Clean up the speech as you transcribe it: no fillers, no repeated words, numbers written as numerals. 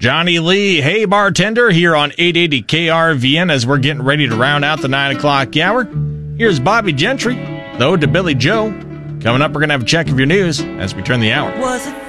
Johnny Lee, hey bartender, here on 880 KRVN as we're getting ready to round out the 9 o'clock hour. Here's Bobby Gentry, the Ode to Billy Joe. Coming up, we're going to have a check of your news as we turn the hour. Was it